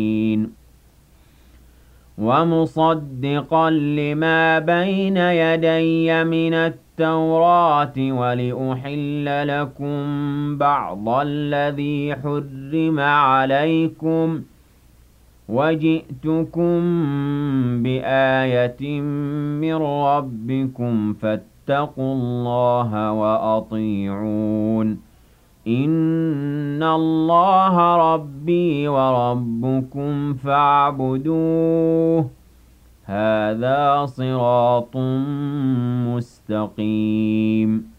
ومصدقا لما بين يدي من التوراة ولأحل لكم بعض الذي حرم عليكم وجئتكم بآية من ربكم فاتقوا الله وأطيعون إن الله ربي وربكم فاعبدوه هذا صراط مستقيم